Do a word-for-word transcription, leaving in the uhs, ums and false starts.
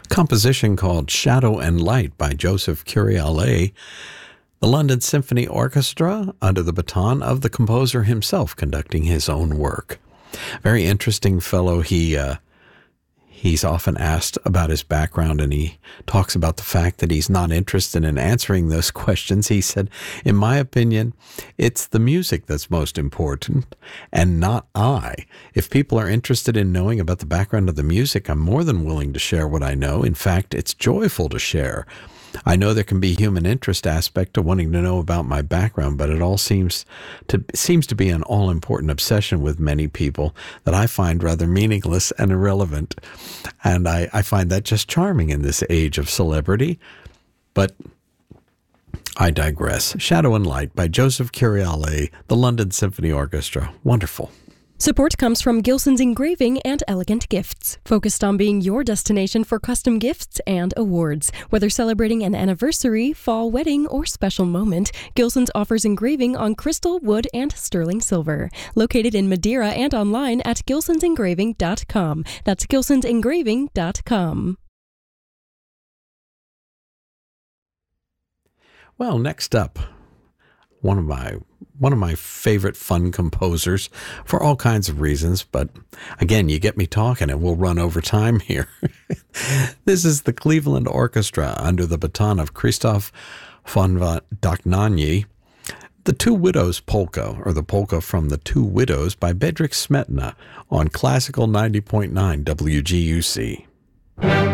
composition called Shadow and Light by Joseph Curiale, the London Symphony Orchestra under the baton of the composer himself conducting his own work. Very interesting fellow. He uh, he's often asked about his background, and he talks about the fact that he's not interested in answering those questions. He said, in my opinion, it's the music that's most important and not I. If people are interested in knowing about the background of the music, I'm more than willing to share what I know. In fact, it's joyful to share. I know there can be a human interest aspect to wanting to know about my background, but it all seems to seems to be an all-important obsession with many people that I find rather meaningless and irrelevant. And I, I find that just charming in this age of celebrity. But I digress. Shadow and Light by Joseph Curiale, the London Symphony Orchestra. Wonderful. Support comes from Gilson's Engraving and Elegant Gifts, focused on being your destination for custom gifts and awards. Whether celebrating an anniversary, fall wedding, or special moment, Gilson's offers engraving on crystal, wood, and sterling silver. Located in Madeira and online at gilsons engraving dot com. That's gilsons engraving dot com. Well, next up, one of my one of my favorite fun composers for all kinds of reasons, but again, you get me talking and we'll run over time here. This is the Cleveland Orchestra under the baton of Christoph von Dohnanyi, the Two Widows Polka, or the polka from the Two Widows by Bedřich Smetana on Classical ninety point nine W G U C.